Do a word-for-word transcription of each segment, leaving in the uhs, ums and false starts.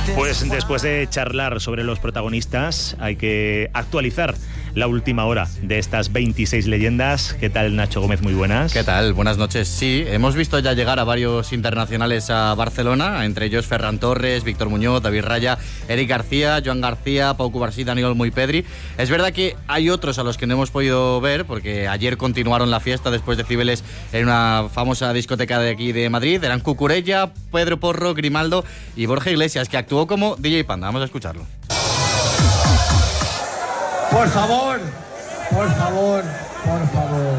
Pues después de charlar sobre los protagonistas, hay que actualizar la última hora de estas veintiséis leyendas. ¿Qué tal, Nacho Gómez? Muy buenas. ¿Qué tal? Buenas noches. Sí, hemos visto ya llegar a varios internacionales a Barcelona, entre ellos Ferran Torres, Víctor Muñoz, David Raya, Eric García, Joan García, Pau Cubarsí, Dani Olmo y Pedri. Es verdad que hay otros a los que no hemos podido ver, porque ayer continuaron la fiesta después de Cibeles en una famosa discoteca de aquí de Madrid. Eran Cucurella, Pedro Porro, Grimaldo y Borja Iglesias, que actuó como D J Panda. Vamos a escucharlo. Por favor, por favor, por favor.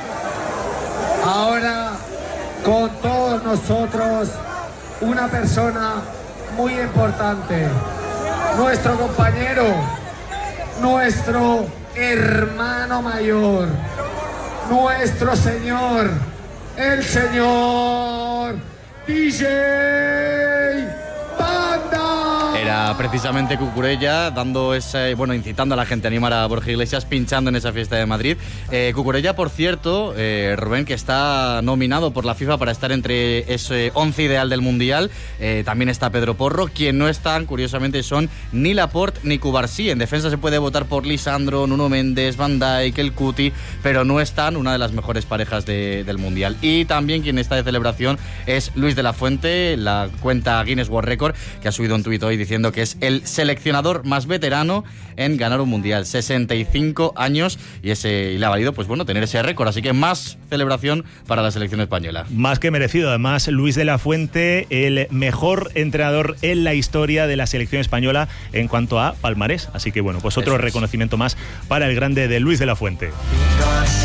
Ahora, con todos nosotros, una persona muy importante. Nuestro compañero, nuestro hermano mayor, nuestro señor, el señor D J Panda. Era precisamente Cucurella dando ese, bueno, incitando a la gente a animar a Borja Iglesias, pinchando en esa fiesta de Madrid. Eh, Cucurella, por cierto, eh, Rubén, que está nominado por la FIFA para estar entre ese once ideal del Mundial. Eh, también está Pedro Porro. Quien no están, curiosamente, son ni Laporte ni Cubarsí. En defensa se puede votar por Lisandro, Nuno Méndez, Van Dijk, el Cuti, pero no están una de las mejores parejas de, del Mundial. Y también quien está de celebración es Luis de la Fuente, la cuenta Guinness World Record, que ha subido un tuit hoy diciendo que es el seleccionador más veterano en ganar un mundial, sesenta y cinco años, y ese y le ha valido, pues bueno, tener ese récord, así que más celebración para la selección española. Más que merecido, además, Luis de la Fuente, el mejor entrenador en la historia de la selección española en cuanto a palmarés, así que bueno, pues otro Eso reconocimiento es. más para el grande de Luis de la Fuente.